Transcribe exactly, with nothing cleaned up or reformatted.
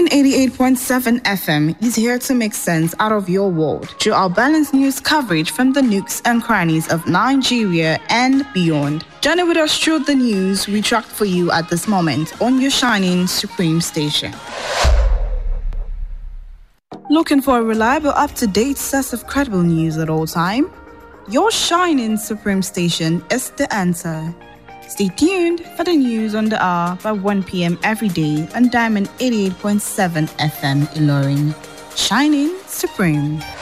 Diamond eighty-eight point seven F M is here to make sense out of your world through our balanced news coverage from the nooks and crannies of Nigeria and beyond. Journey with us through the news we tracked for you at this moment on your shining Supreme station. Looking for a reliable, up-to-date source of credible news at all time? Your shining Supreme station is the answer. Stay tuned for the news on the hour by one p.m. every day on Diamond eighty-eight point seven F M Ilorin. Shining Supreme.